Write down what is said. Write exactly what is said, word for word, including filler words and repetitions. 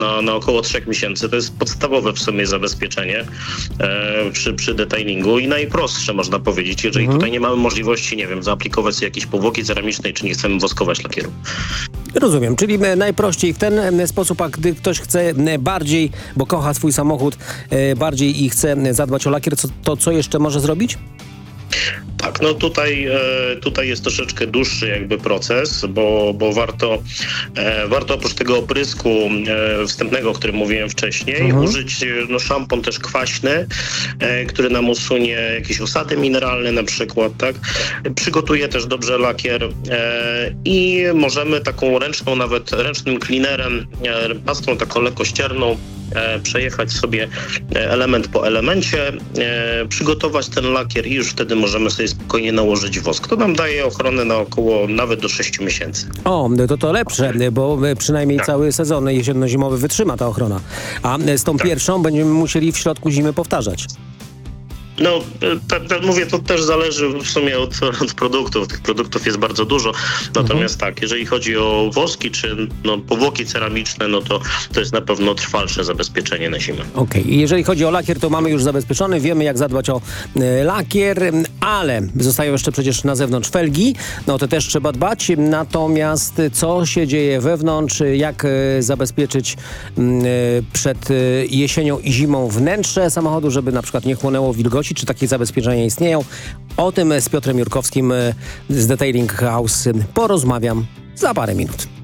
na, na około trzech miesięcy. To jest podstawowe w sumie zabezpieczenie e, przy, przy detailingu i najprostsze, można powiedzieć, jeżeli mhm. tutaj nie mamy możliwości, nie wiem, zaaplikować sobie jakiejś powłoki ceramicznej, czy nie chcemy woskować lakieru. Rozumiem, czyli najprościej w ten sposób, a gdy ktoś chce bardziej, bo kocha swój samochód bardziej i chce zadbać o lakier, to co jeszcze może zrobić? Tak, no tutaj, tutaj jest troszeczkę dłuższy jakby proces, bo, bo warto, warto oprócz tego oprysku wstępnego, o którym mówiłem wcześniej, mhm. użyć no, szampon też kwaśny, który nam usunie jakieś osady mineralne na przykład, tak? Przygotuje też dobrze lakier i możemy taką ręczną, nawet ręcznym cleanerem, pastą taką lekko ścierną, przejechać sobie element po elemencie, przygotować ten lakier i już wtedy możemy sobie spokojnie nałożyć wosk. To nam daje ochronę na około nawet do sześciu miesięcy. O, to to lepsze, bo przynajmniej tak. cały sezon jesienno-zimowy wytrzyma ta ochrona. A z tą tak. pierwszą będziemy musieli w środku zimy powtarzać. No, tak, tak mówię, to też zależy w sumie od, od produktów. Tych produktów jest bardzo dużo. Natomiast mhm. tak, jeżeli chodzi o woski czy no, powłoki ceramiczne, no to to jest na pewno trwalsze zabezpieczenie na zimę. Okej, okay. Jeżeli chodzi o lakier, to mamy już zabezpieczony, wiemy jak zadbać o y, lakier, ale zostają jeszcze przecież na zewnątrz felgi, no to też trzeba dbać. Natomiast co się dzieje wewnątrz, jak y, zabezpieczyć y, przed y, jesienią i zimą wnętrze samochodu, żeby na przykład nie chłonęło wilgoci, czy takie zabezpieczenia istnieją? O tym z Piotrem Jurkowskim z Detailing House porozmawiam za parę minut.